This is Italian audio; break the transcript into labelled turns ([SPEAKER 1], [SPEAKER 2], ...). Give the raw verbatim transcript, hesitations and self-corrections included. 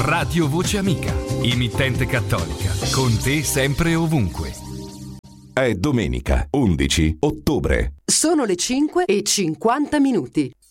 [SPEAKER 1] Radio Voce Amica, emittente cattolica, con te sempre e ovunque.
[SPEAKER 2] È domenica, undici ottobre.
[SPEAKER 3] Sono le cinque e cinquanta minuti.